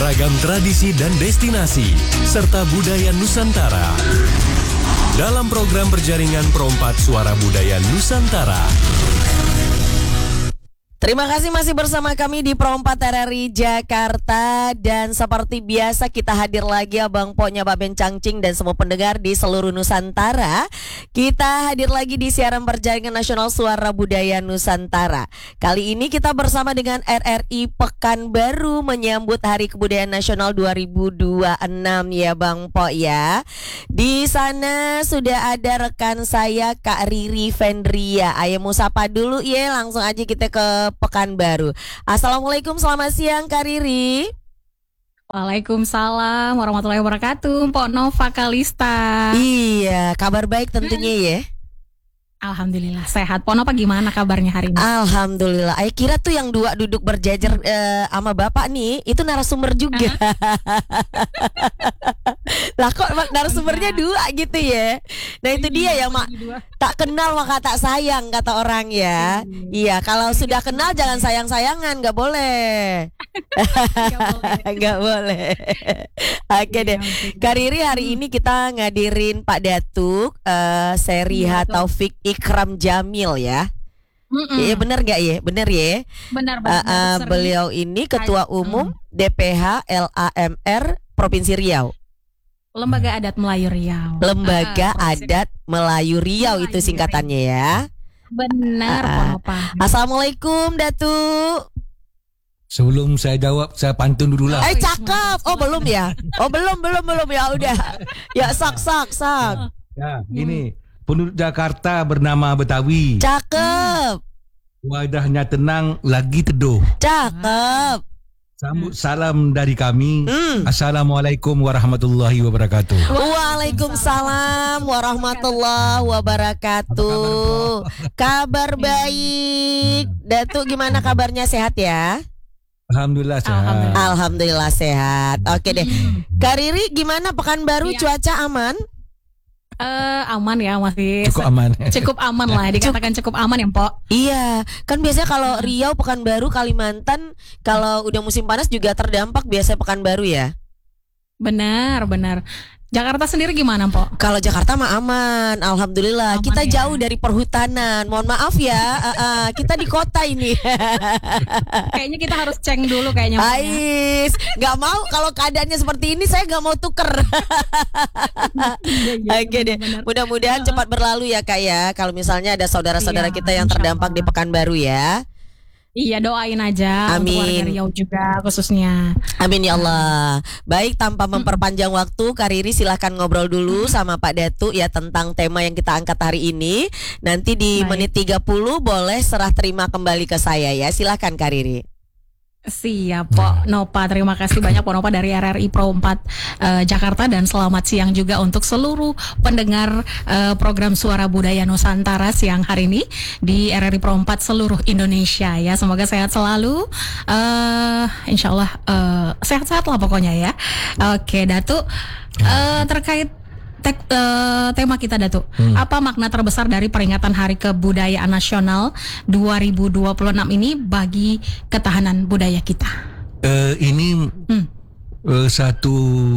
beragam tradisi dan destinasi, serta budaya Nusantara. Dalam program berjaringan Perompat Suara Budaya Nusantara. Terima kasih masih bersama kami di Perompat RRI Jakarta. Dan seperti biasa kita hadir lagi Abang Poknya Pak Ben Cangcing dan semua pendengar di seluruh Nusantara. Kita hadir lagi di siaran berjaringan nasional Suara Budaya Nusantara. Kali ini kita bersama dengan RRI Pekanbaru menyambut Hari Kebudayaan Nasional 2026 ya Bang Pok ya. Di sana sudah ada rekan saya Kak Riri Fendria. Ayo mau sapa dulu ya, langsung aja kita ke Pekanbaru. Assalamualaikum, selamat siang Kak Riri. Waalaikumsalam warahmatullahi wabarakatuh, Mpok Nova Kalista. Iya, kabar baik tentunya ya. Alhamdulillah sehat. Mpok Nova gimana kabarnya hari ini? Alhamdulillah. Ayo kira tuh yang dua duduk berjajar sama bapak nih, itu narasumber juga. Lah kok narasumbernya dua gitu ya. Nah itu dia ya mak. Tak kenal maka tak sayang kata orang ya. Iya, kalau sudah kenal jangan sayang-sayangan, nggak boleh. Nggak boleh. Oke deh. Kak Riri, hari ini kita ngadirin Pak Datuk Seriha Taufik Ikram Jamil ya. Iya benar nggak ya? Benar ya. Benar. Beliau ini Ketua Umum DPH LAMR Provinsi Riau. Lembaga Adat Melayu Riau. Lembaga Adat Melayu Riau itu singkatannya ya. Benar, Mpok Nova. Assalamualaikum Datuk. Sebelum saya jawab, saya pantun dulu lah. Cakep. Oh belum ya? Oh belum ya udah. Ya sak. Ya, gini. Penduduk Jakarta bernama Betawi. Cakep. Wadahnya tenang, lagi teduh. Cakep. Sambut salam dari kami. Assalamualaikum warahmatullahi wabarakatuh. Waalaikumsalam warahmatullahi wabarakatuh. Kabar baik. Datuk gimana kabarnya, sehat ya? Alhamdulillah sehat. Alhamdulillah sehat. Oke deh. Kak Riri gimana Pekanbaru, cuaca aman? Aman ya, masih Cukup aman. Cukup aman lah, dikatakan cukup aman ya Mpok. Iya, kan biasanya kalau Riau, Pekanbaru, Kalimantan kalau udah musim panas juga terdampak biasanya Pekanbaru ya. Benar. Jakarta sendiri gimana Mpok? Kalau Jakarta mah aman, alhamdulillah. Aman kita ya? jauh dari perhutanan. Mohon maaf ya, kita di kota ini. Kayaknya kita harus ceng dulu kayaknya. Ais, nggak mau kalau keadaannya seperti ini, saya nggak mau tuker. Oke deh, mudah-mudahan cepat berlalu ya Kak ya. Kalau misalnya ada saudara-saudara kita yang terdampak di Pekanbaru ya. Iya, doain aja. Amin. Untuk warga Riau juga khususnya. Amin ya Allah. Baik, tanpa memperpanjang waktu, Kak Riri silahkan ngobrol dulu sama Pak Datuk ya tentang tema yang kita angkat hari ini. Nanti di menit 30 boleh serah terima kembali ke saya ya. Silahkan Kak Riri. Siap Pok Nova, terima kasih banyak Pok Nova dari RRI Pro 4 Jakarta. Dan selamat siang juga untuk seluruh pendengar program Suara Budaya Nusantara siang hari ini di RRI Pro 4 seluruh Indonesia ya. Semoga sehat selalu, insya Allah sehat-sehat lah pokoknya ya. Oke Datuk, terkait tema kita Datuk, apa makna terbesar dari peringatan Hari Kebudayaan Nasional 2026 ini bagi ketahanan budaya kita? Ini satu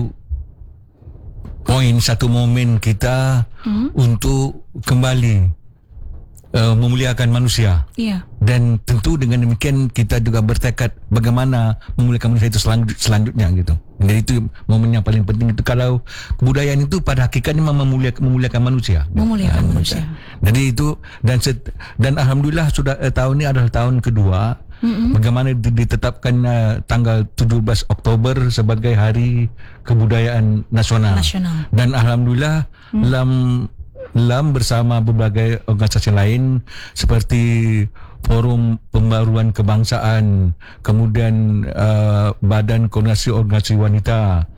poin, satu momen kita untuk kembali memuliakan manusia. Iya. Dan tentu dengan demikian kita juga bertekad bagaimana memuliakan manusia itu selanjutnya gitu. Jadi itu momen yang paling penting itu. Kalau kebudayaan itu pada hakikatnya memang memuliakan manusia. Memuliakan manusia. Jadi itu dan alhamdulillah sudah tahun ini adalah tahun kedua. Bagaimana ditetapkan tanggal 17 Oktober sebagai Hari Kebudayaan Nasional. Dan alhamdulillah LAM bersama berbagai organisasi lain seperti Forum Pembaruan Kebangsaan, kemudian Badan Koordinasi Organisasi Wanita,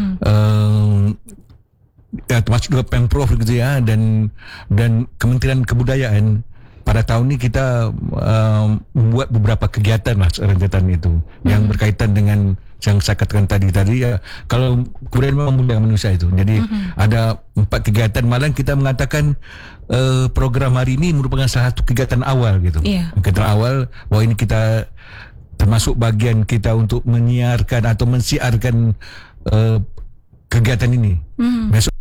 termasuk juga Pemprov gitu ya, dan Kementerian Kebudayaan. Pada tahun ini kita membuat beberapa kegiatan lah rentetan itu yang berkaitan dengan yang saya katakan tadi ya. Kalau kemudian memang memuliakan manusia itu. Jadi ada 4 kegiatan, malah kita mengatakan program hari ini merupakan salah satu kegiatan awal gitu. Kegiatan awal bahwa ini kita termasuk bagian kita untuk menyiarkan atau mensiarkan kegiatan ini. Besok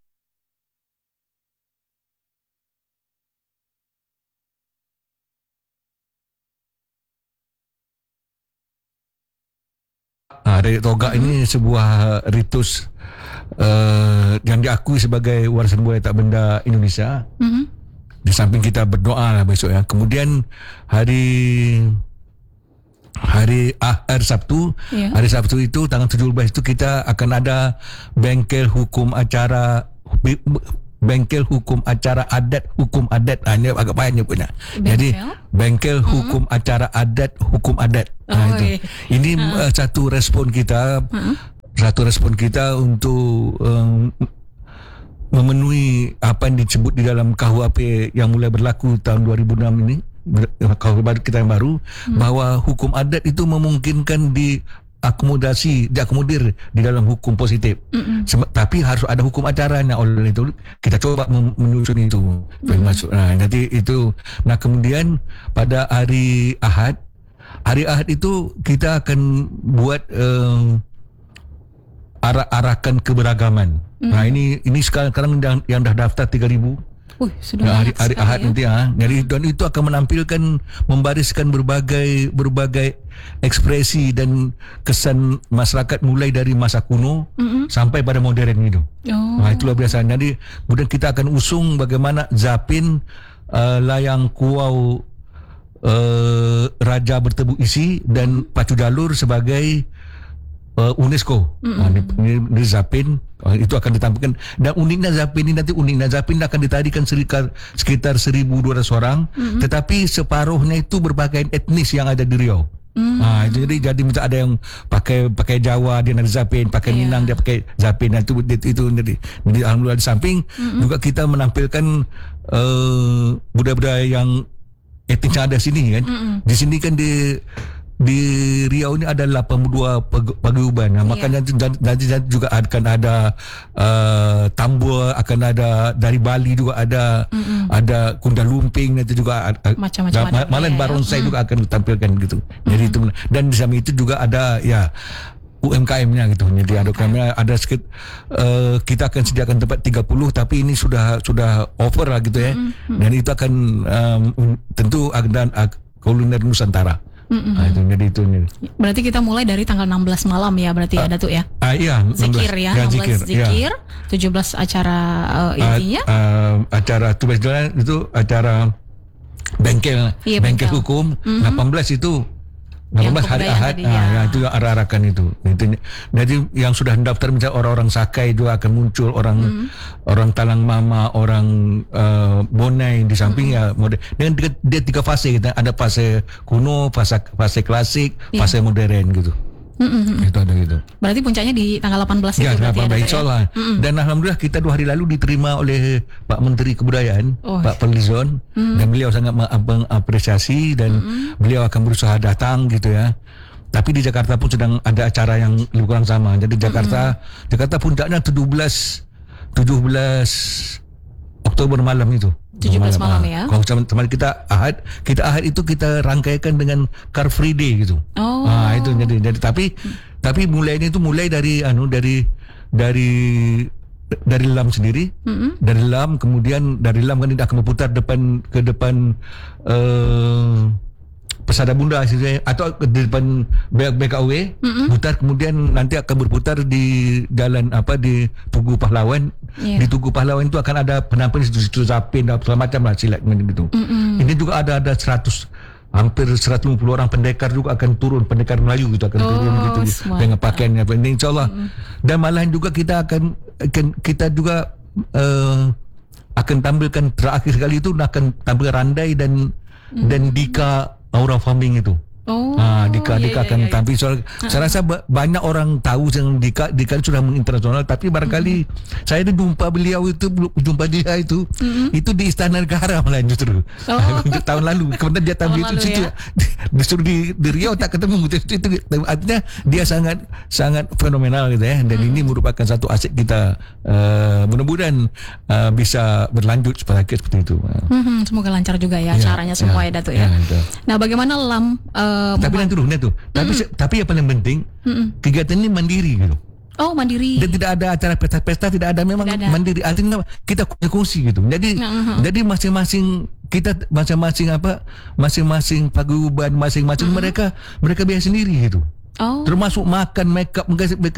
Raya Togak ini sebuah ritus yang diakui sebagai warisan budaya tak benda Indonesia. Di samping kita berdoa lah besok ya. Kemudian hari Sabtu, hari Sabtu itu tanggal 17 itu kita akan ada bengkel hukum acara adat hukum adat. Ini agak payah nyebutnya. Jadi bengkel hukum acara adat hukum adat. Itu. Ini satu respon kita untuk memenuhi apa yang disebut di dalam KUHP yang mulai berlaku tahun 2006 ini, KUHP kita yang baru, bahwa hukum adat itu memungkinkan diakomodir di dalam hukum positif. Tapi harus ada hukum acaranya. Oleh itu kita coba menyusun itu. Jadi itu. Nah kemudian pada hari Ahad itu kita akan buat arahkan keberagaman. Nah ini sekarang yang dah daftar 3,000. Sudah hari Ahad ya? Nanti Jadi dan itu akan menampilkan, membariskan berbagai ekspresi dan kesan masyarakat mulai dari masa kuno sampai pada modern itu. Nah itu luar biasa. Jadi kemudian kita akan usung bagaimana Zapin layang kuau Raja Bertebu Isi dan Pacu Jalur sebagai UNESCO. Ini Zapin itu akan ditampilkan. Dan uniknya Zapin akan ditarikan sekitar 1,200 orang, tetapi separuhnya itu berbagai etnis yang ada di Riau. Jadi ada yang pakai Jawa dia nak Zapin, pakai Minang dia pakai Zapin. Itu jadi alhamdulillah. Di samping juga kita menampilkan budaya-budaya yang etnis yang ada sini kan. Di sini kan di Riau ini ada 82 paguyuban. Makanya nanti juga akan ada Tambua, akan ada dari Bali juga ada Kunda Lumping, nanti juga macam-macam Malan Barongsai juga akan ditampilkan gitu. Jadi itu, dan di samping itu juga ada UMKM-nya gitu. Jadi ada sedikit kita akan sediakan tempat 30, tapi ini sudah over lah gitu ya. Dan itu akan tentu ada kuliner Nusantara. Jadi itu. Berarti kita mulai dari tanggal 16 malam ya, berarti ya Datuk ya. Iya, 16, zikir ya, 16 zikir, 17 acara intinya. Acara 17 itu acara bengkel hukum. 18 itu 18 hari Ahad, itu yang arah-arahkan itu. Jadi yang sudah mendaftar misalnya orang-orang Sakai juga akan muncul, orang Talang Mama, orang Bonai di samping modern. Dengan dia 3 fase kita, ada fase kuno, fase klasik, fase modern gitu. Itu ada gitu. Berarti puncaknya di tanggal 18 itu berarti ya, insyaallah. Dan alhamdulillah kita 2 hari lalu diterima oleh Pak Menteri Kebudayaan, Pak Fadlizon, dan beliau sangat mengapresiasi dan beliau akan berusaha datang gitu ya. Tapi di Jakarta pun sedang ada acara yang lebih kurang sama. Jadi Jakarta puncaknya 17 Oktober malam itu. 17 malam ya. Kalau teman kita Ahad itu kita rangkaikan dengan Car Free Day gitu. Itu jadi tapi mulainya itu mulai dari dari LAM sendiri. Dari LAM, kemudian dari LAM kan akan berputar ke depan Persada Bunda atau di depan BKW, putar, kemudian nanti akan berputar di jalan di Tugu Pahlawan. Di Tugu Pahlawan itu akan ada penampilan situ Zapin dan segala macam lah silat gitu. Ini juga ada hampir 150 orang pendekar juga akan turun, pendekar Melayu gitu akan turun gitu dengan pakaiannya. Ini insyaallah. Dan malahan juga kita akan tampilkan terakhir sekali itu akan tampil Randai dan Dika Aura Farming itu. Dika akan tampil. Saya rasa banyak orang tahu yang Dika sudah menginternasional, tapi barangkali saya jumpa dia itu di Istana Negara malah justru untuk tahun lalu. Kemudian dia tampil itu situ, justru di Riau tak ketemu. Itu artinya dia sangat fenomenal gitu ya. Dan ini merupakan satu aset kita. Mudah-mudahan bisa berlanjut seperti itu. Semoga lancar juga ya caranya semua ya Datuk ya. Nah, bagaimana LAM Tapi nanti dulu, tapi yang paling penting kegiatan ini mandiri gitu. Oh, mandiri. Dan tidak ada acara pesta-pesta, tidak ada, memang Tidak ada. mandiri. Artinya kita kongsi gitu. Jadi masing-masing kita masing-masing paguyuban masing-masing mereka biaya sendiri gitu. Oh. Termasuk makan, make up, mereka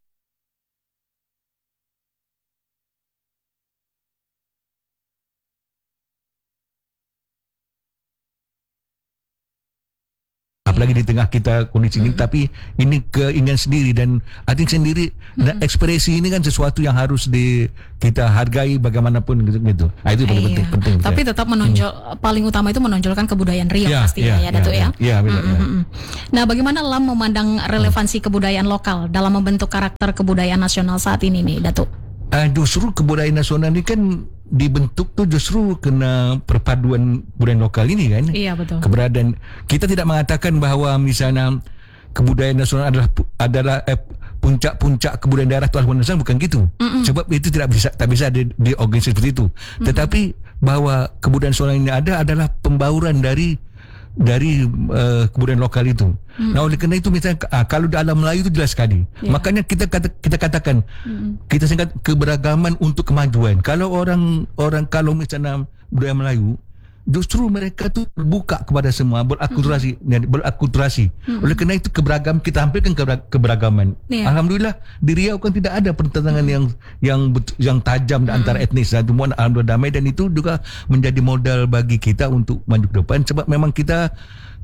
apalagi di tengah kita kondisi ini, tapi ini keinginan sendiri dan artinya sendiri dan ekspresi ini kan sesuatu yang harus kita hargai bagaimanapun gitu. Itu paling Iya. penting. Tapi tetap paling utama itu menonjolkan kebudayaan Riau pastinya ya Datuk ya. Iya, benar. Nah, bagaimana LAM memandang relevansi kebudayaan lokal dalam membentuk karakter kebudayaan nasional saat ini nih, Datuk? Justru kebudayaan nasional ini kan dibentuk tuh justru kena perpaduan budaya lokal ini kan. Iya, betul. Keberadaan kita tidak mengatakan bahwa misalnya kebudayaan nasional adalah puncak-puncak kebudayaan daerah atau nasional, bukan gitu. Sebab itu tak bisa diorganisasi seperti itu. Tetapi bahwa kebudayaan nasional ini adalah pembauran dari kebudayaan lokal itu. Nah, oleh kerana itu misalnya kalau dalam Melayu itu jelas sekali. Makanya kita katakan kita singkat keberagaman untuk kemajuan. Kalau kalau misalnya budaya Melayu, justru mereka tu terbuka kepada semua, berakulturasi. Oleh kerana itu keberagaman, kita tampilkan keberagaman. Alhamdulillah di Riau kan tidak ada pertentangan yang tajam antara etnis, dan semua alhamdulillah damai, dan itu juga menjadi modal bagi kita untuk maju ke depan. Sebab memang kita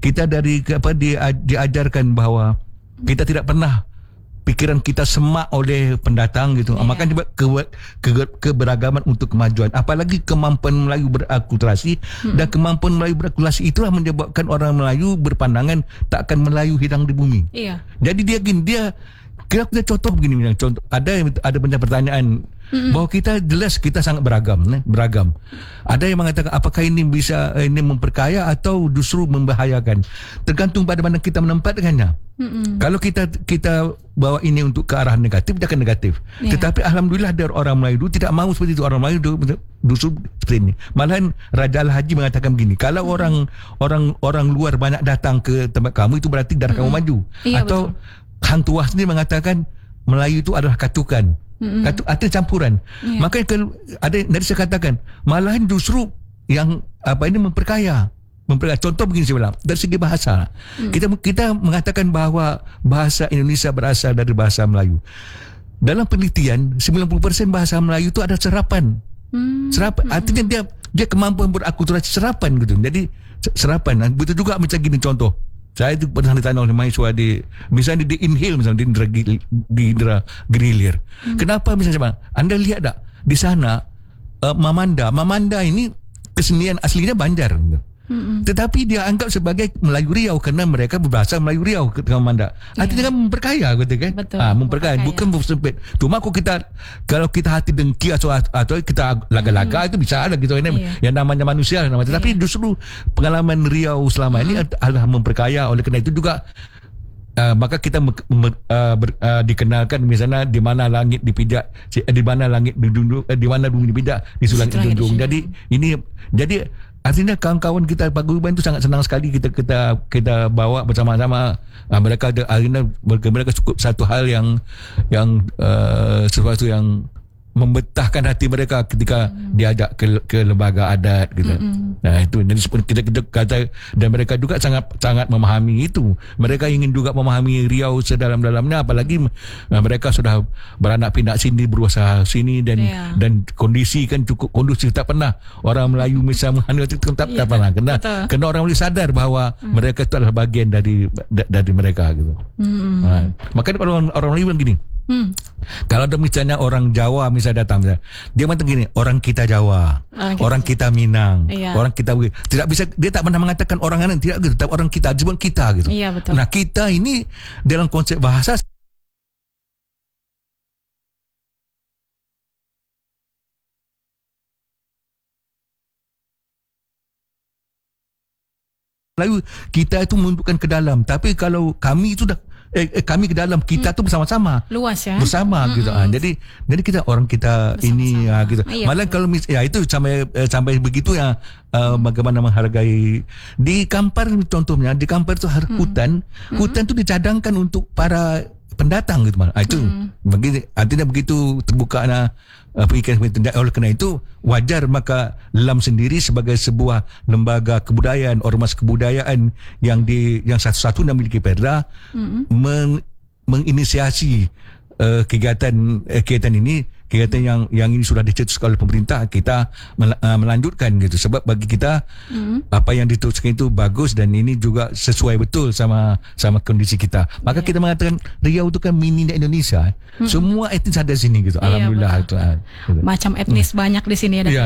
diajarkan bahwa kita tidak pernah pikiran kita semak oleh pendatang gitu. Makanya keberagaman untuk kemajuan, apalagi kemampuan Melayu berakulturasi, dan kemampuan Melayu berakulturasi itulah menyebabkan orang Melayu berpandangan tak akan Melayu hilang di bumi. Iya. Jadi kita contoh begini, contoh ada banyak pertanyaan bahwa kita jelas kita sangat beragam. Ada yang mengatakan apakah ini bisa memperkaya atau justru membahayakan, tergantung pada mana kita menempatkannya. Kalau kita bawa ini untuk ke arah negatif, dia akan negatif. Tetapi alhamdulillah ada orang Melayu tidak mau seperti itu. Orang Melayu justru seperti ini. Malahan Raja Al-Haji mengatakan begini, kalau orang luar banyak datang ke tempat kamu, itu berarti darah kamu maju. Atau Hang Tuah sendiri mengatakan Melayu itu adalah katukan. Artinya campuran. Makanya dari saya katakan, malahan justru yang memperkaya. Contoh begini saya bilang, dari segi bahasa, kita mengatakan bahawa bahasa Indonesia berasal dari bahasa Melayu. Dalam penelitian 90% bahasa Melayu itu ada serapan. Artinya dia kemampuan berakulturasi serapan gitu. Jadi serapan. Betul juga macam gini contoh. Saya itu pernah ditanya oleh mahasiswa misalnya di Inhil, misalnya di Indra Ginilir. Kenapa misalnya Anda lihat tak di sana Mamanda ini kesenian aslinya Banjar. Tetapi dia anggap sebagai Melayu Riau kerana mereka berbahasa Melayu Riau dengan Mamanda. Artinya kan memperkaya gitu kan. Betul, memperkaya, bukan sempit. Cuma kalau kita hati dengki atau kita laga-laga itu bisa ada gitu ini yang namanya manusia. Tetapi justru pengalaman Riau selama ini adalah memperkaya. Oleh kerana itu juga maka kita dikenalkan misalnya di mana langit dipijak, di mana langit didunduk, di mana bumi dipijak, di sulang dijunjung. Jadi artinya kawan-kawan kita paguyuban itu sangat senang sekali kita bawa bersama-sama. Mereka cukup satu hal yang sesuatu yang membetahkan hati mereka ketika diajak ke lembaga adat gitu. Nah itu, jadi kita kata, dan mereka juga sangat memahami itu. Mereka ingin juga memahami Riau sedalam-dalamnya, apalagi mereka sudah beranak pinak sini, berusaha sini, dan kondisi kan cukup kondusif. Tak pernah orang Melayu misalnya tak pernah. Kena orang Melayu sadar bahawa mereka itu adalah bagian dari mereka gitu. Makanya orang Melayu bilang gini, kalau ada misalnya orang Jawa misalnya datang, dia mengatakan gini, orang kita Jawa, orang kita Minang, orang kita tidak bisa, dia tak pernah mengatakan orang lain, tidak gitu, tapi orang kita, disebut kita gitu. Iya, betul. Nah kita ini dalam konsep bahasa Melayu, kita itu menunjukkan ke dalam, tapi kalau kami itu dah kami ke dalam, kita tu bersama-sama. Luas ya. Bersama gitu. Jadi kita orang kita ini gitu. Iya, Malah kalau itu sampai begitu ya, bagaimana menghargai di Kampar contohnya, di Kampar itu hutan tu dicadangkan untuk para pendatang gitu malah. Itu artinya begitu terbuka pemikiran itu. Oleh kerana itu wajar maka LAM sendiri sebagai sebuah lembaga kebudayaan, ormas kebudayaan yang satu-satu memiliki perda menginisiasi kegiatan ini, kegiatan yang ini sudah dicetuskan oleh pemerintah, kita melanjutkan gitu. Sebab bagi kita apa yang dituliskan itu bagus dan ini juga sesuai betul sama kondisi kita. Maka kita mengatakan Riau itu kan mini Indonesia. Semua etnis ada sini gitu. Alhamdulillah itu. Macam etnis banyak di sini ya.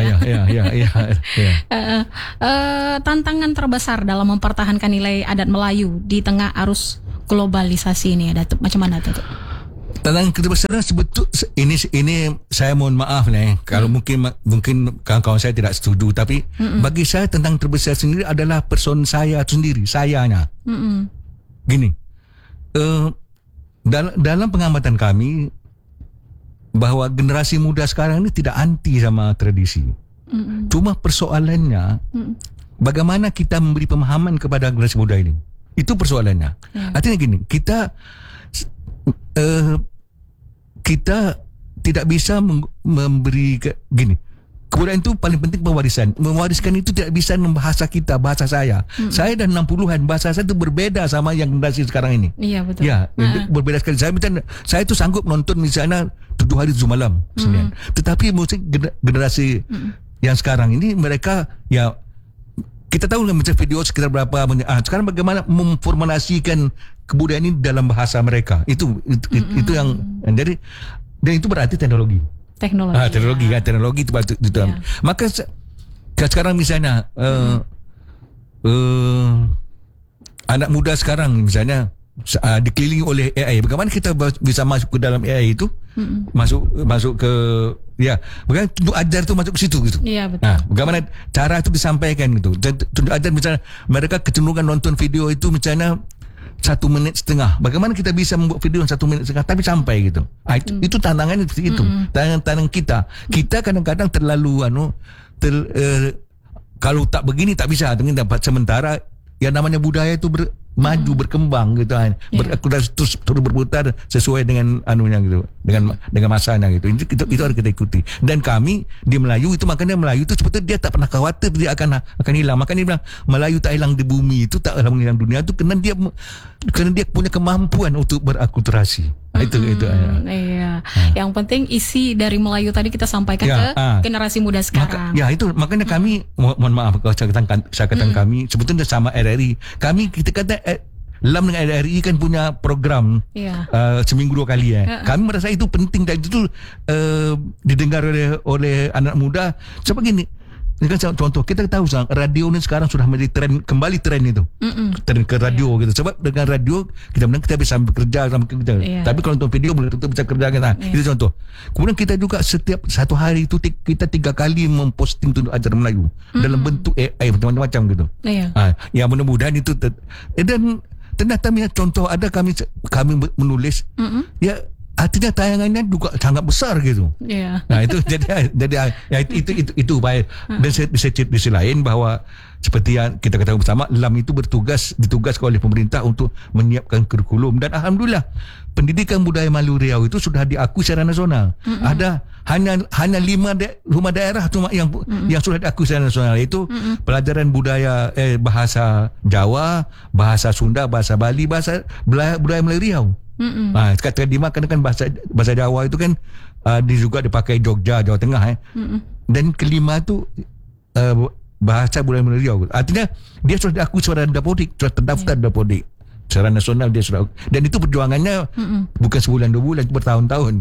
Tantangan terbesar dalam mempertahankan nilai adat Melayu di tengah arus globalisasi ini ya, Datuk. Macam mana, Datuk? Tantangan kebesaran sebetul ini saya mohon maaf kalau mungkin kawan-kawan saya tidak setuju, tapi bagi saya tantangan terbesar sendiri adalah person saya sendiri, sayanya. Gini, dalam pengamatan kami bahwa generasi muda sekarang ini tidak anti sama tradisi. Cuma persoalannya bagaimana kita memberi pemahaman kepada generasi muda ini. Itu persoalannya. Artinya gini, kita tidak bisa memberi gini. Kebudayaan itu paling penting pewarisan. Mewariskan itu tidak bisa membahasa kita, bahasa saya. Saya dah 60-an, bahasa saya itu berbeda sama yang generasi sekarang ini. Iya, betul. Ya, berbeda sekali. Saya itu sanggup nonton misalnya 7 hari 7 malam Senin. Tetapi musik generasi yang sekarang ini mereka ya, kita tahu kan macam video sekitar berapa sekarang bagaimana memformulasikan kebudayaan ini dalam bahasa mereka. Itu yang jadi, dan itu berarti teknologi. Teknologi itu. Maka sekarang misalnya anak muda sekarang misalnya dikelilingi oleh AI. Bagaimana kita bisa masuk ke dalam AI itu? Masuk ke bagaimana tunjuk ajar tu masuk ke situ gitu. Iya, betul. Bagaimana cara itu disampaikan gitu. Tunjuk ajar misalnya mereka kecenderungan nonton video itu misalnya 1 menit setengah. Bagaimana kita bisa membuat video 1 menit setengah tapi sampai gitu. Itu tantangannya seperti itu. Tantangan kita. Kita kadang-kadang terlalu kalau tak begini tak bisa. Dapat sementara yang namanya budaya itu maju berkembang gitu kan. Terus berputar sesuai dengan anunya gitu, dengan masanya gitu. Itu harus kita ikuti. Dan kami di Melayu itu, makanya Melayu itu sebetulnya dia tak pernah khawatir dia akan hilang. Makanya dia bilang Melayu tak hilang di bumi itu, tak hilang dunia itu karena dia punya kemampuan untuk berakulturasi. Itu. Iya. Yang penting isi dari Melayu tadi kita sampaikan ke generasi muda sekarang. Makanya kami mohon maaf kalau saya katakan kami sebetulnya sama RRI. Kita kata LAM dengan RRI kan punya program seminggu 2 kali ya. Kami merasa itu penting dan itu didengar oleh anak muda. Sebab gini, ini kan contoh, kita tahu radio ni sekarang sudah menjadi kembali tren itu. Tren ke radio gitu. Sebab dengan radio kita bisa bekerja sama kita. Tapi kalau untuk video boleh tetap bisa kerja kita. Itu contoh. Kemudian kita juga setiap satu hari itu kita 3 kali memposting untuk ajar Melayu dalam bentuk AI macam-macam gitu. Ya mudah-mudahan itu dan ternyata contoh ada kami menulis artinya tayangannya juga sangat besar gitu. Itu jadi itu baik. Dan di sisi lain bahwa seperti yang kita ketahui bersama, LAM itu ditugaskan oleh pemerintah untuk menyiapkan kurikulum, dan alhamdulillah pendidikan budaya Melayu Riau itu sudah diakui secara nasional. Ada hanya 5 rumah daerah cuma yang sudah diakui secara nasional, yaitu pelajaran budaya bahasa Jawa, bahasa Sunda, bahasa Bali, bahasa budaya Melayu Riau. Kata dimakan kan bahasa Jawa itu kan juga dipakai Jogja, Jawa Tengah dan kelima tu bahasa budaya Melayu Riau. Artinya dia sudah diakui secara dapodik, sudah terdaftar dapodik secara nasional, dia sudah, dan itu perjuangannya bukan sebulan 2 bulan, itu bertahun-tahun.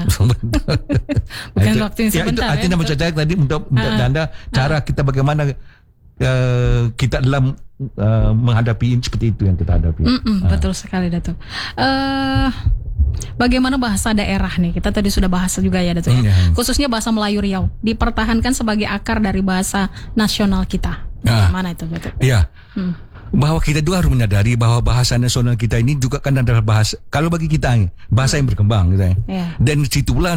Bukan waktu yang sebentar. Artinya macam saya tadi untuk anda cara kita bagaimana kita dalam menghadapi seperti itu yang kita hadapi. Betul sekali, Datuk. Bagaimana bahasa daerah nih? Kita tadi sudah bahas juga ya, Datuk. Khususnya bahasa Melayu Riau dipertahankan sebagai akar dari bahasa nasional kita. Mana itu, Datuk? Iya. bahawa kita juga harus menyadari bahawa bahasa nasional kita ini juga kan adalah bahasa, kalau bagi kita bahasa yang berkembang gitu. Ya. Dan situ pula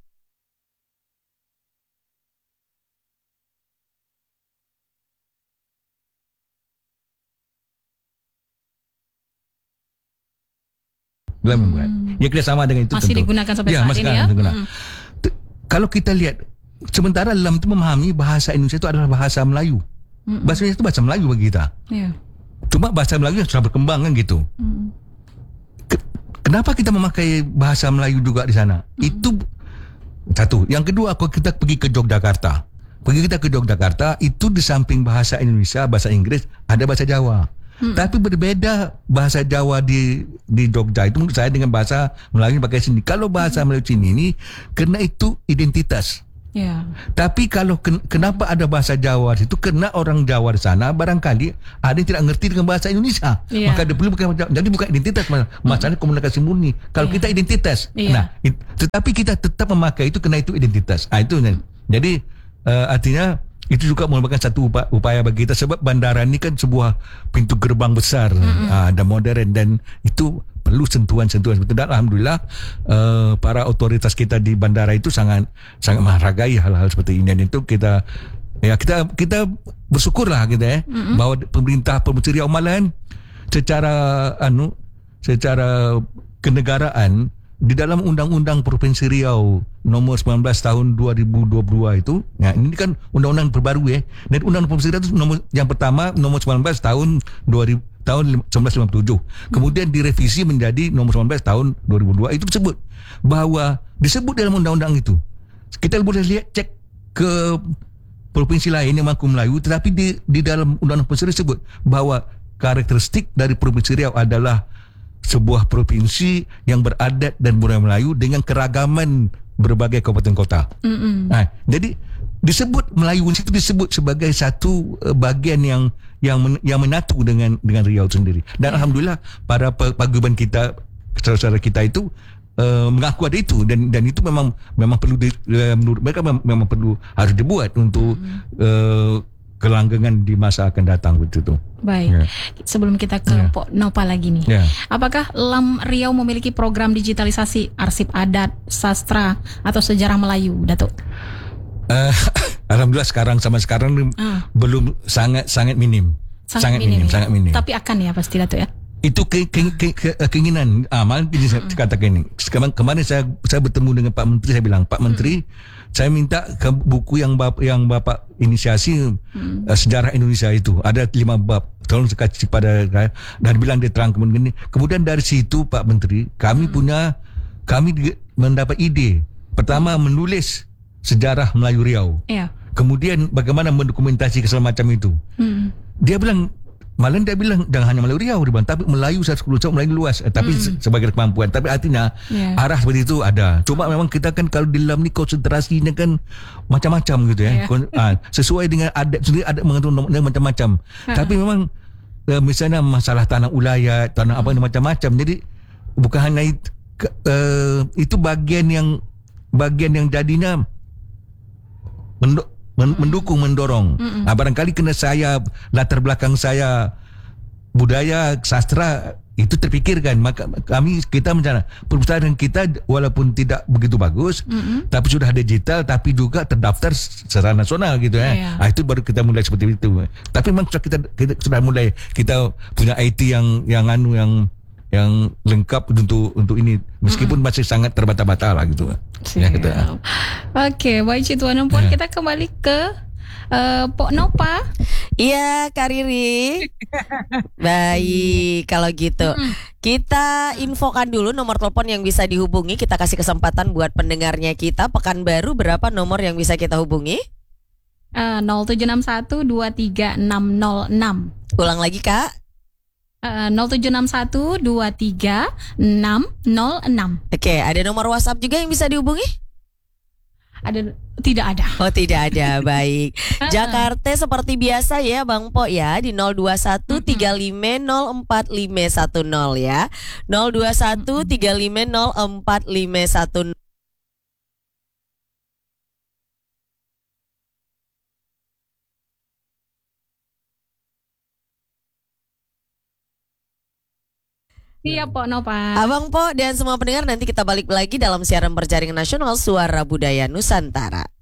membuat. Ya kita sama dengan itu Masih tentu. digunakan sampai saat masih ini ya. digunakan. Kalau kita lihat, sementara Lam itu memahami bahasa Indonesia itu adalah bahasa Melayu. Bahasa Indonesia itu bahasa Melayu bagi kita. Ya. Cuma bahasa Melayu sudah berkembang kan gitu. Kenapa kita memakai bahasa Melayu juga di sana? Itu satu. Yang kedua, kalau kita pergi ke Yogyakarta. Itu di samping bahasa Indonesia, bahasa Inggris, ada bahasa Jawa. Tapi berbeda bahasa Jawa di Jogja itu menurut saya dengan bahasa Melayu pakai sini. Kalau bahasa Melayu sini ini, karena itu identitas. Ya. Tapi kalau kenapa ada bahasa Jawa di situ? Karena orang Jawa di sana barangkali ada yang tidak mengerti dengan bahasa Indonesia. Yeah. Maka dia perlu pakai bahasa Jawa. Jadi bukan identitas, masalahnya komunikasi murni. Kalau kita identitas. Yeah. Tetapi kita tetap memakai itu karena itu identitas. Itu. Jadi artinya itu juga merupakan satu upaya bagi kita, sebab bandara ini kan sebuah pintu gerbang besar dan modern, dan itu perlu sentuhan-sentuhan seperti itu. Dan alhamdulillah para otoritas kita di bandara itu sangat menghargai hal-hal seperti ini, dan itu kita bersyukurlah kita bahwa pemerintah Provinsi Riau malahan secara kenegaraan di dalam Undang-Undang Provinsi Riau nomor 19 tahun 2022 itu, ini kan undang-undang terbaru ya. Dan Undang-Undang Provinsi Riau itu yang pertama nomor 19 tahun 1957. Kemudian direvisi menjadi nomor 19 tahun 2002. Itu disebut dalam undang-undang itu. Kita boleh lihat, cek ke provinsi lain yang mengaku Melayu, tetapi di dalam Undang-Undang Provinsi Riau disebut bahwa karakteristik dari Provinsi Riau adalah sebuah provinsi yang beradat dan budaya Melayu dengan keragaman berbagai kabupaten kota. Jadi disebut Melayu itu disebut sebagai satu bagian yang menyatu dengan Riau sendiri. Dan alhamdulillah para paguyuban kita, saudara kita itu mengaku ada itu, dan itu memang perlu menurut mereka memang perlu harus dibuat untuk kelanggengan di masa akan datang begitu. Baik. Sebelum kita ke Pok Nopa lagi nih. Apakah Lam Riau memiliki program digitalisasi arsip adat, sastra atau sejarah Melayu, Datuk? Alhamdulillah sekarang belum, sangat minim. Sangat minim. Tapi akan ya pasti, Datuk ya. Itu keinginan amal. Ini saya katakan ini. Kemarin saya bertemu dengan Pak Menteri, saya bilang, Pak Menteri, saya minta ke buku yang Bapak inisiasi sejarah Indonesia itu. Ada 5 bab. Tolong kasih pada saya. Dan bilang dia terang kemudian dari situ Pak Menteri, kami mendapat ide. Pertama, menulis sejarah Melayu Riau. Iya. Kemudian bagaimana mendokumentasi segala macam itu. Dia bilang jangan hanya Melayu Riau, tapi Melayu Melayu luas, tapi sebagai kemampuan. Tapi artinya arah seperti itu ada. Cuma memang kita kan kalau di dalam ni konsentrasinya kan macam-macam gitu ya. Sesuai dengan adat sendiri, adat mengatur macam-macam. Tapi memang misalnya masalah tanah ulayat, tanah apa macam-macam. Jadi bukan hanya itu bagian yang jadinya mendukung, mendorong. Barangkali kena latar belakang saya budaya, sastra itu terfikirkan. Maka kita mencari perpustakaan kita walaupun tidak begitu bagus, tapi sudah digital, tapi juga terdaftar secara nasional gitu ya. Itu baru kita mulai seperti itu. Tapi memang kita sudah mulai, kita punya IT yang lengkap untuk ini, meskipun masih sangat terbata-bata lah gitu. Oke, baik Tuan Empon, kita kembali ke Pok Nopa. Iya, Kak Riri. Baik, kalau gitu kita infokan dulu nomor telepon yang bisa dihubungi. Kita kasih kesempatan buat pendengarnya kita. Pekanbaru, berapa nomor yang bisa kita hubungi? 0761 23606. Ulang lagi, Kak. 0761 23606. Oke, ada nomor WhatsApp juga yang bisa dihubungi? Tidak ada. Oh, tidak ada. Baik. Jakarta seperti biasa ya Bang Po ya, di 02135045510 ya. 02135045510. Siap Pok Nova. Abang Po dan semua pendengar, nanti kita balik lagi dalam siaran berjaringan nasional Suara Budaya Nusantara.